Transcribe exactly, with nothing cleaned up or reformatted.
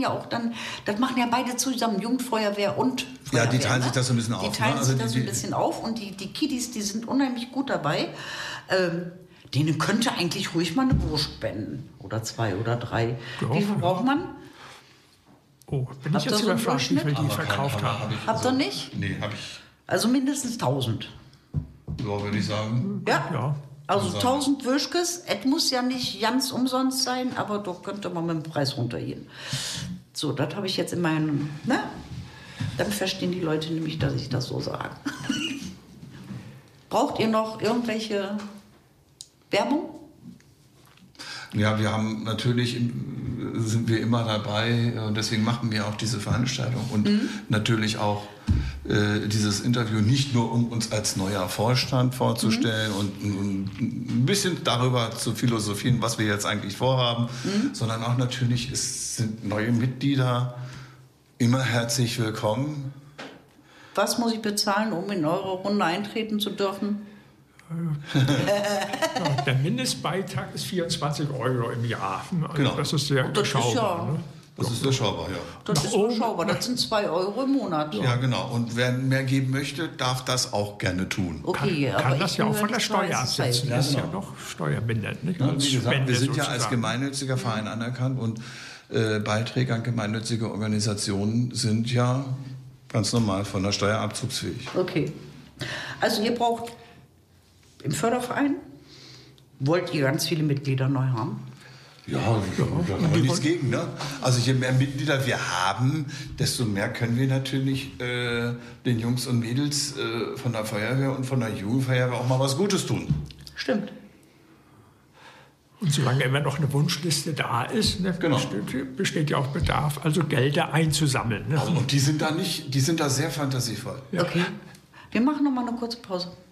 ja auch dann, das machen ja beide zusammen, Jugendfeuerwehr und Feuerwehr. Ja, die teilen ne? sich das so ein bisschen die auf. Die teilen ne? sich also das die, ein bisschen auf und die, die Kiddies, die sind unheimlich gut dabei. Ähm, denen könnte eigentlich ruhig mal eine Wurst spenden. Oder zwei oder drei. Ja, Wie viel ja. braucht man? Oh, bin Habt ich ihr jetzt so einen überfragt, wie viel die Durchschnitt? verkauft aber haben. hab ich, Habt ihr nicht? Nee, habe ich, Also mindestens tausend. so würde ich sagen. Ja? Ja. Also Zusammen. tausend Würschkes. Es muss ja nicht ganz umsonst sein, aber doch könnte man mit dem Preis runtergehen. So, das habe ich jetzt in meinem... Ne? Dann verstehen die Leute nämlich, dass ich das so sage. Braucht ihr noch irgendwelche Werbung? Ja, wir haben natürlich, sind wir immer dabei und deswegen machen wir auch diese Veranstaltung und mhm. natürlich auch äh, dieses Interview nicht nur, um uns als neuer Vorstand vorzustellen mhm. und, und ein bisschen darüber zu philosophieren, was wir jetzt eigentlich vorhaben, mhm. sondern auch natürlich, es sind neue Mitglieder immer herzlich willkommen. Was muss ich bezahlen, um in eure Runde eintreten zu dürfen? Ja, der Mindestbeitrag ist vierundzwanzig Euro im Jahr. Also Genau. Das ist sehr das überschaubar. ist ja, ne? Das ist überschaubar, ja. Das Nach ist oben- überschaubar. Das sind zwei Euro im Monat. Ja, genau. Und wer mehr geben möchte, darf das auch gerne tun. Okay, Kann, aber kann ich das ja auch von der gehöre Steuer zur absetzen. Ja, Das ist ja genau. noch steuerbindend. Nicht? Ja, Als wie gesagt, Spende wir sind ja als sozusagen. gemeinnütziger Verein anerkannt und äh, Beiträge an gemeinnützige Organisationen sind ja ganz normal von der Steuer abzugsfähig. Okay. Also ihr braucht im Förderverein, wollt ihr ganz viele Mitglieder neu haben? Ja, da haben wir nichts gegen. Ne? Also je mehr Mitglieder wir haben, desto mehr können wir natürlich äh, den Jungs und Mädels äh, von der Feuerwehr und von der Jugendfeuerwehr auch mal was Gutes tun. Stimmt. Und solange immer noch eine Wunschliste da ist, ne, Genau. besteht, besteht ja auch Bedarf, also Gelder einzusammeln. Ne? Also, und die sind da nicht, die sind da sehr fantasievoll. Ja. Okay. Wir machen noch mal eine kurze Pause.